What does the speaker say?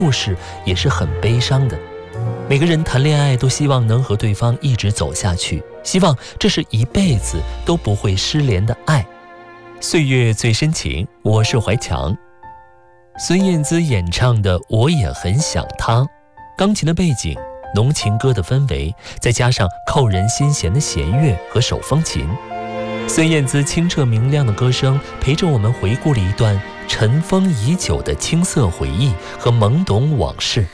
故事也是很悲伤的。每个人谈恋爱都希望能和对方一直走下去，希望这是一辈子都不会失联的爱。岁月最深情，我是怀强。孙燕姿演唱的《我也很想他》，钢琴的背景，浓情歌的氛围，再加上扣人心弦的弦乐和手风琴，孙燕姿清澈明亮的歌声陪着我们回顾了一段尘封已久的青涩回忆和懵懂往事。